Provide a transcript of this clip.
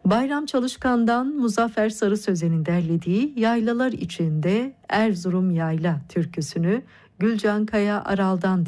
Bayram Çalışkan'dan Muzaffer Sarı Sözen'in derlediği Yaylalar İçinde Erzurum Yayla türküsünü Gülcan Kaya Aral'dan